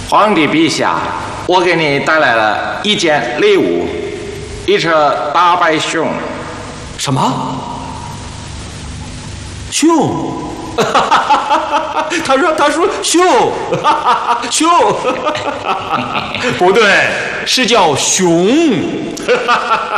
皇帝陛下，我给你带来了一件礼物，一只大白熊。 什么？熊？他说熊，熊，不对，是叫熊。